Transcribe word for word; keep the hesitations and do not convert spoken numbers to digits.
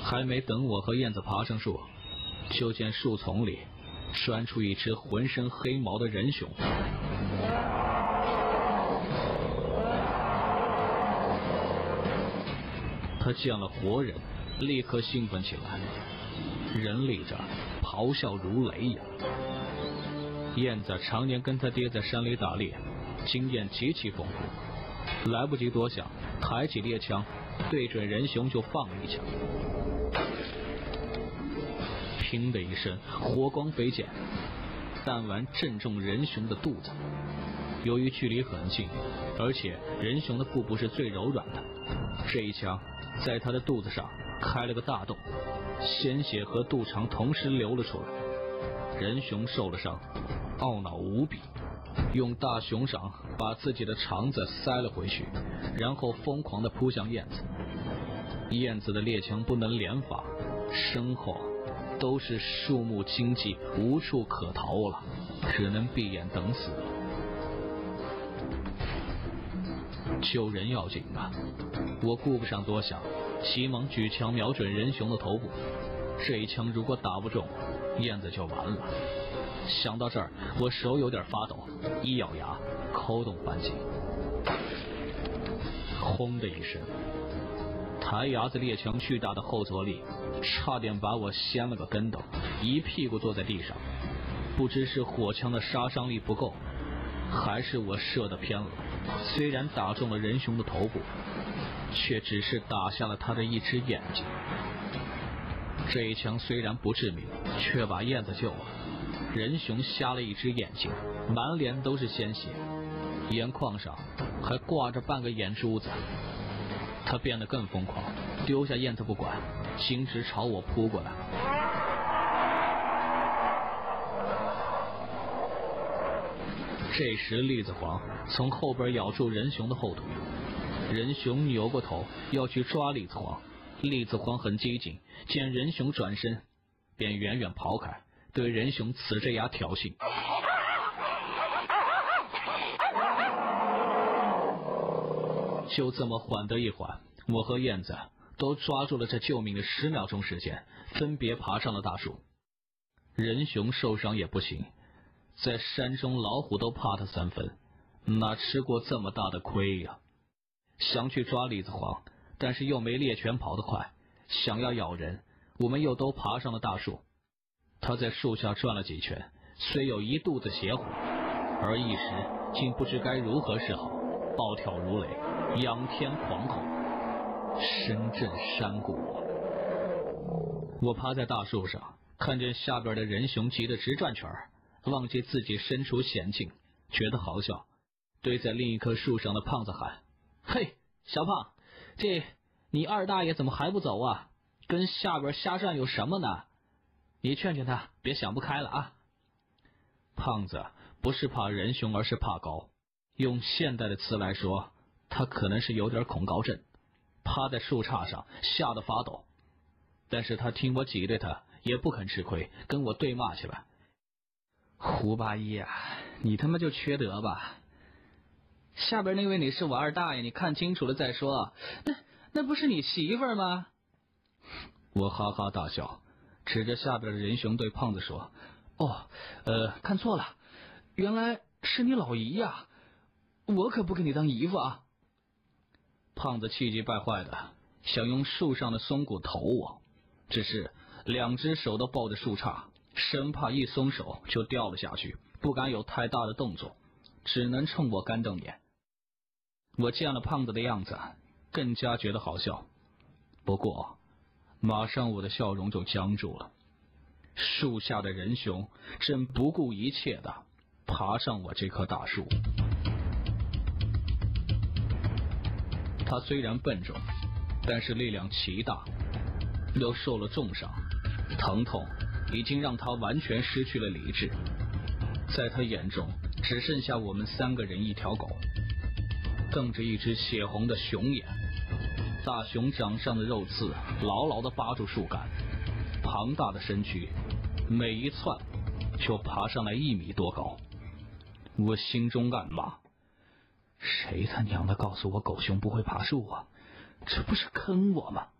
还没等我和燕子爬上树，就见树丛里钻出一只浑身黑毛的人熊。他见了活人，立刻兴奋起来，人立着咆哮如雷呀。燕子常年跟他爹在山里打猎，经验极其丰富，来不及多想，抬起猎枪对准人熊就放了一枪。砰的一声，火光飞溅，弹丸正中人熊的肚子。由于距离很近，而且人熊的腹部是最柔软的，这一枪在他的肚子上开了个大洞，鲜血和肚肠同时流了出来。人熊受了伤，懊恼无比，用大熊掌把自己的肠子塞了回去，然后疯狂地扑向燕子。燕子的猎枪不能连发，身后都是树木荆棘，无处可逃了，只能闭眼等死。救人要紧啊！我顾不上多想，急忙举枪瞄准人熊的头部。这一枪如果打不中，燕子就完了。想到这儿，我手有点发抖，一咬牙，扣动扳机。轰的一声，抬牙子猎枪巨大的后坐力差点把我掀了个跟斗，一屁股坐在地上。不知是火枪的杀伤力不够，还是我射得偏了，虽然打中了人熊的头部，却只是打下了他的一只眼睛。这一枪虽然不致命，却把燕子救了。人熊瞎了一只眼睛，满脸都是鲜血，眼眶上还挂着半个眼珠子。他变得更疯狂，丢下燕子不管，径直朝我扑过来。这时栗子黄从后边咬住人熊的后腿，人熊扭过头要去抓栗子黄，栗子黄很机警，见人熊转身便远远跑开，对人熊呲着牙挑衅。就这么缓得一缓，我和燕子都抓住了这救命的十秒钟时间，分别爬上了大树。人熊受伤也不行，在山中老虎都怕他三分，哪吃过这么大的亏呀？想去抓栗子黄，但是又没猎犬跑得快，想要咬人，我们又都爬上了大树。他在树下转了几圈，虽有一肚子邪火，而一时竟不知该如何是好，暴跳如雷，仰天狂吼，声震山谷。我趴在大树上，看见下边的人熊急得直转圈，忘记自己身处险境，觉得好笑，对在另一棵树上的胖子喊：嘿，小胖，这你二大爷怎么还不走啊？跟下边瞎转有什么呢？你劝劝他，别想不开了啊！胖子不是怕人熊，而是怕高。用现代的词来说，他可能是有点恐高症，趴在树杈上吓得发抖。但是他听我挤兑他，也不肯吃亏，跟我对骂起来。胡八一啊，你他妈就缺德吧！下边那位你是我二大爷，你看清楚了再说。那那不是你媳妇儿吗？我哈哈大笑，指着下边的人熊对胖子说：哦，呃，看错了，原来是你老姨呀！我可不给你当姨夫啊！胖子气急败坏的想用树上的松骨投我，只是两只手都抱着树杈，生怕一松手就掉了下去，不敢有太大的动作，只能冲我干瞪眼。我见了胖子的样子，更加觉得好笑，不过马上我的笑容就僵住了。树下的人熊正不顾一切的爬上我这棵大树。他虽然笨重，但是力量奇大，又受了重伤，疼痛已经让他完全失去了理智。在他眼中只剩下我们三个人一条狗，瞪着一只血红的熊眼，大熊掌上的肉刺牢牢地扒住树干，庞大的身躯每一窜就爬上来一米多高。我心中暗骂，谁他娘的告诉我狗熊不会爬树啊？这不是坑我吗？